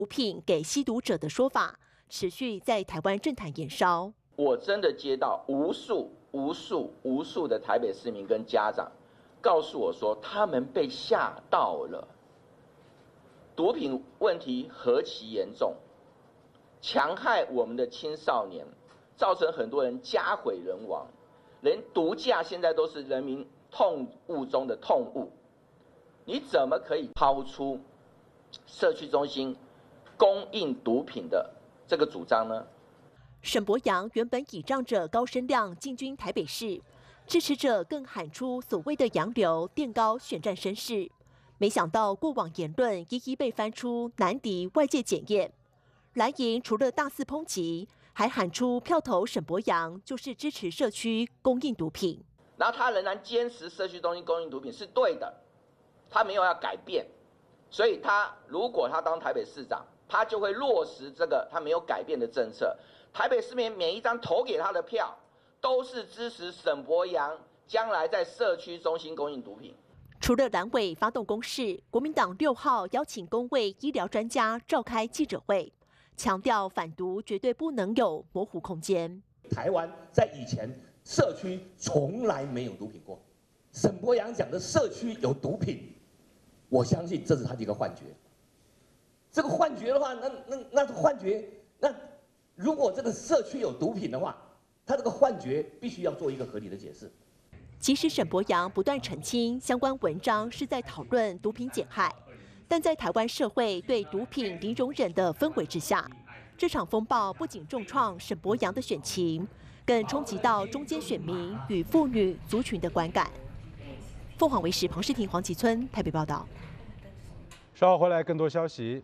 毒品给吸毒者的说法，持续在台湾政坛延烧。 我真的接到无数的台北市民跟家长告诉我说，他们被吓到了。毒品问题何其严重，强害我们的青少年，造成很多人家毁人亡，连毒驾现在都是人民痛恶中的痛恶。你怎么可以抛出社区中心供应毒品的这个主张呢？ 沈伯洋原本倚仗着高声量进军台北市，支持者更喊出所谓的洋流垫高选战声势。没想到过往言论一一被翻出，难敌外界检验。蓝营除了大肆抨击，还喊出票投沈伯洋就是支持社区供应毒品。 然后他仍然坚持社区中心供应毒品是对的，他没有要改变，所以如果他当台北市长，他就会落实这个他没有改变的政策。台北市民每一张投给他的票，都是支持沈伯洋将来在社区中心供应毒品。 除了蓝委发动攻势，国民党6号邀请公卫医疗专家召开记者会，强调反毒绝对不能有模糊空间。 台湾在以前社区从来没有毒品过，沈伯洋讲的社区有毒品，我相信这是他的一个幻觉。这个幻觉的话，那幻觉，那如果这个社区有毒品的话，他这个幻觉必须要做一个合理的解释。 即使沈伯洋不断澄清相关文章是在讨论毒品减害，但在台湾社会对毒品零容忍的氛围之下，这场风暴不仅重创沈伯洋的选情，更冲击到中间选民与妇女族群的观感。凤凰卫视彭世廷、黄启村台北报道。 稍后回来更多消息。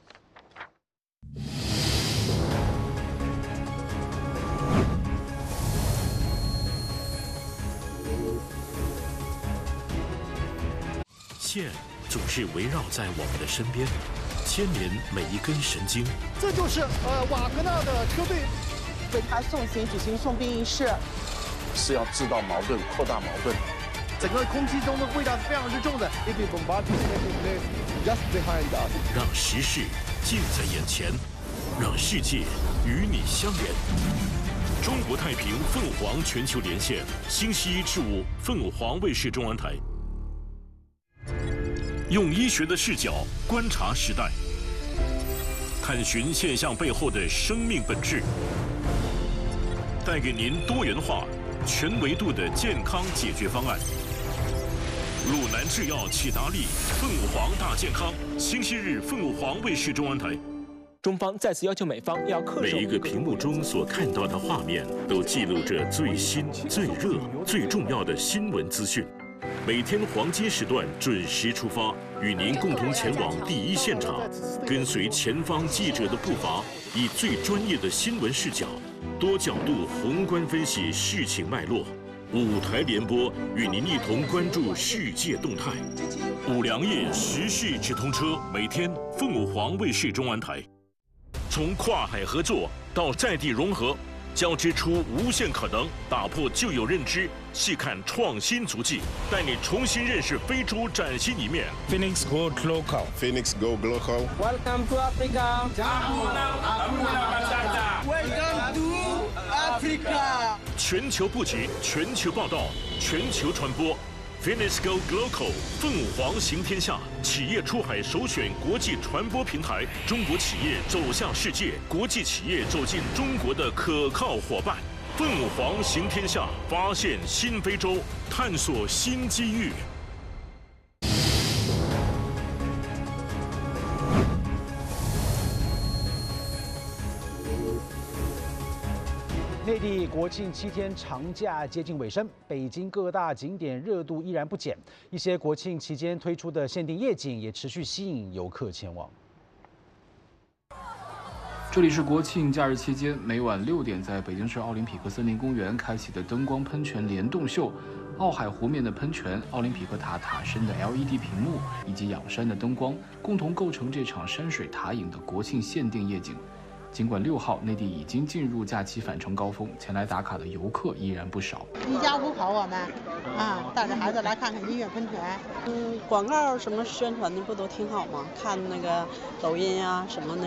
线总是围绕在我们的身边，牵连每一根神经。 这就是瓦格纳的车队为他送行举行送殡仪式， 是要制造矛盾、扩大矛盾。 整个空气中的味道是非常之重的。 让时事近在眼前，让世界与你相连。中国太平凤凰全球连线，星期1至5，凤凰卫视中文台。用医学的视角观察时代，探寻现象背后的生命本质，带给您多元化、全维度的健康解决方案。鲁南制药启达利凤凰大健康，星期日凤凰卫视中文台。 中方再次要求美方要恪守每一个屏幕中所看到的画面，都记录着最新、最热、最重要的新闻资讯。每天黄金时段准时出发，与您共同前往第一现场，跟随前方记者的步伐，以最专业的新闻视角，多角度宏观分析事情脉络。5台联播，与您一同关注世界动态。5粮液时事直通车，每天凤凰卫视中文台。从跨海合作到在地融合，交织出无限可能，打破旧有认知，细看创新足迹，带你重新认识非洲崭新一面。 Phoenix Go Global. Phoenix Go Global. Welcome to Africa. Welcome to Africa. 全球布局，全球报道，全球传播。Phoenix Go Global， 凤凰行天下，企业出海首选国际传播平台，中国企业走向世界，国际企业走进中国的可靠伙伴。凤凰行天下，发现新非洲，探索新机遇。 内地国庆7天长假接近尾声，北京各大景点热度依然不减，一些国庆期间推出的限定夜景也持续吸引游客前往。 这里是国庆假日期间每晚6点在北京市奥林匹克森林公园开启的灯光喷泉联动秀。奥海湖面的喷泉、奥林匹克塔塔身的 LED 屏幕以及仰山的灯光，共同构成这场山水塔影的国庆限定夜景。 尽管6号内地已经进入假期返程高峰，前来打卡的游客依然不少。 一家五口我们带着孩子来看看音乐喷泉。 广告什么宣传的不都挺好吗？看那个抖音啊什么的。